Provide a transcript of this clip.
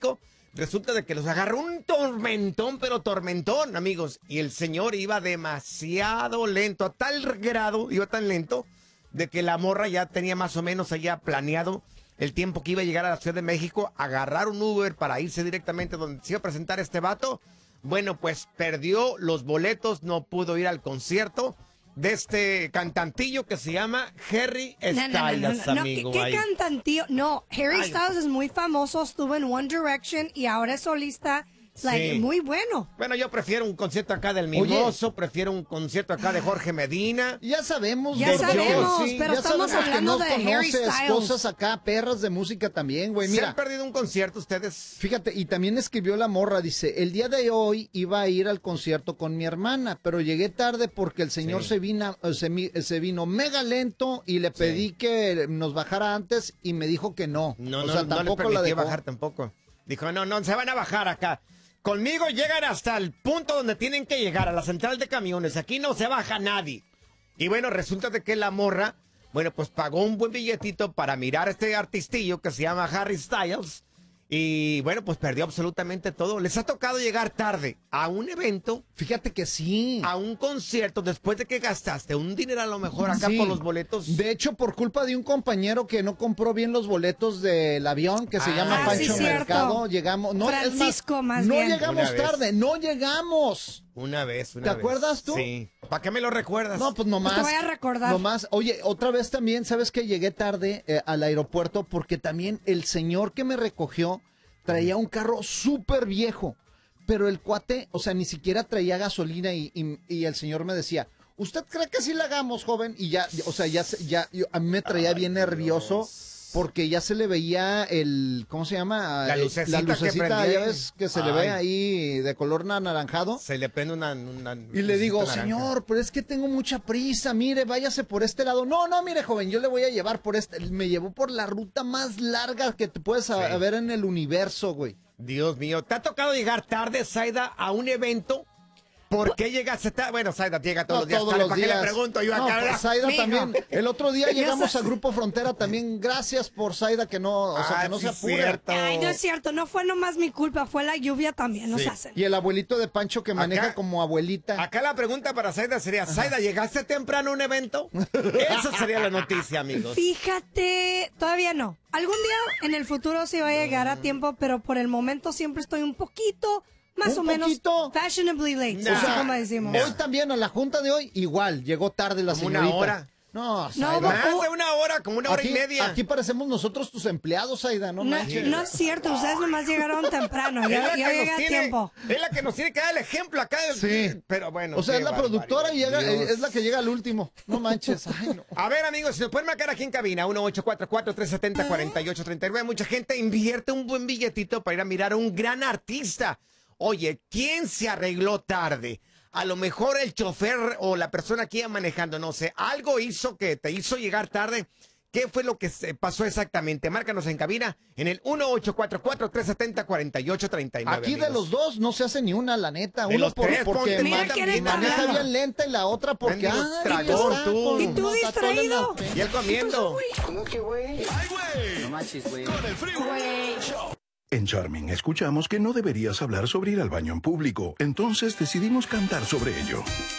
México. Resulta de que los agarró un tormentón, pero tormentón, amigos. Y el señor iba demasiado lento, a tal grado, iba tan lento, de que la morra ya tenía más o menos allá planeado el tiempo que iba a llegar a la Ciudad de México, agarrar un Uber para irse directamente donde se iba a presentar este vato. Bueno, pues perdió los boletos, no pudo ir al concierto de este cantantillo que se llama Harry Styles, amigo. ¿Qué cantantillo? No, Harry Styles es muy famoso, estuvo en One Direction y ahora es solista. Sí. Muy bueno. Bueno, yo prefiero un concierto acá del Mimoso, prefiero un concierto acá de Jorge Medina. Ya sabemos, pero ya estamos hablando de Harry Styles. Cosas acá, perras de música también, güey. Mira, ¿se han perdido un concierto ustedes? Fíjate, y también escribió la morra, dice, el día de hoy iba a ir al concierto con mi hermana, pero llegué tarde porque el señor se vino mega lento y le pedí que nos bajara antes y me dijo que no. No le permitió bajar tampoco. Dijo, no, se van a bajar acá. Conmigo llegan hasta el punto donde tienen que llegar, a la central de camiones. Aquí no se baja nadie. Y bueno, resulta de que la morra, bueno, pues pagó un buen billetito para mirar a este artistillo que se llama Harry Styles. Y bueno, pues perdió absolutamente todo. Les ha tocado llegar tarde a un evento. Fíjate que sí. A un concierto después de que gastaste un dinero a lo mejor acá por los boletos. De hecho, por culpa de un compañero que no compró bien los boletos del avión, que se llama Pancho Mercado, llegamos. No, Francisco, no llegamos tarde, no llegamos. Una vez. ¿Te acuerdas tú? Sí. ¿Para qué me lo recuerdas? No, pues nomás. Te voy a recordar. Nomás. Oye, otra vez también, ¿sabes qué? Llegué tarde al aeropuerto porque también el señor que me recogió traía un carro súper viejo. Pero el cuate, o sea, ni siquiera traía gasolina y el señor me decía, ¿usted cree que sí la hagamos, joven? Y ya, o sea, a mí me traía bien nervioso. Porque ya se le veía el, ¿cómo se llama? La lucecita ya ves que se le ve ahí de color anaranjado. Se le prende una y le digo, señor, pero es que tengo mucha prisa, mire, váyase por este lado. No, mire, joven, yo le voy a llevar por este. Me llevó por la ruta más larga que te puedes ver en el universo, güey. Dios mío, ¿te ha tocado llegar tarde, Zaida, a un evento? ¿Por qué llegaste tarde? Bueno, Zaida llega todos los días tarde. ¿Para qué le pregunto yo acá? Pues Zaida también. El otro día llegamos al Grupo Frontera también. Gracias por Zaida que no, que no se apura. Ay, no es cierto. No fue nomás mi culpa. Fue la lluvia también. Nos hacen. Y el abuelito de Pancho que maneja como abuelita. Acá la pregunta para Zaida sería, Zaida, ¿llegaste temprano a un evento? Esa sería la noticia, amigos. Fíjate, todavía no. Algún día en el futuro sí voy a llegar a tiempo, pero por el momento siempre estoy un poquito... Más o menos fashionably late, como decimos. Hoy también, a la junta de hoy, igual, llegó tarde la señorita. Una hora. No, más de una hora, como una hora y media. Aquí parecemos nosotros tus empleados, Aida, ¿no? No es cierto, ustedes nomás llegaron temprano, yo llegué a tiempo. Es la que nos tiene que dar el ejemplo acá. Pero bueno. O sea, es la productora y es la que llega al último. No manches, ay no. A ver, amigos, si nos pueden marcar aquí en cabina, 1-844-370-4839. Mucha gente invierte un buen billetito para ir a mirar a un gran artista. Oye, ¿quién se arregló tarde? A lo mejor el chofer o la persona que iba manejando, no sé, algo hizo que te hizo llegar tarde. ¿Qué fue lo que pasó exactamente? Márcanos en cabina en el 1-844-370-4839. Aquí amigos. De los dos no se hace ni una, la neta. De uno porque maneja bien lenta y la otra porque... ¿Y tú distraído? Y él comiendo. ¿Cómo que güey? ¡Ay, güey! No manches, güey. Con el Freeway Show. En Charming escuchamos que no deberías hablar sobre ir al baño en público, entonces decidimos cantar sobre ello.